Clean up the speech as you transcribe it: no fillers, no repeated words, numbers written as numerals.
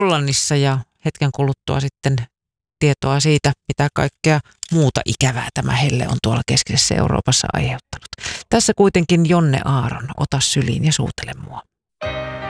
Hollannissa ja hetken kuluttua sitten tietoa siitä, mitä kaikkea muuta ikävää tämä helle on tuolla keskisessä Euroopassa aiheuttanut. Tässä kuitenkin Jonne Aaron, ota syliin ja suutele mua.